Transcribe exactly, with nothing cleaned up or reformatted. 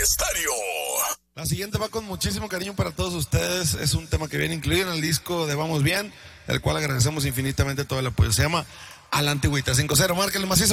Estéreo. La siguiente va con muchísimo cariño para todos ustedes. Es un tema que viene incluido en el disco de Vamos Bien, el cual agradecemos infinitamente todo el apoyo. Se llama A la Antigüita. cinco cero, márquenle macizo.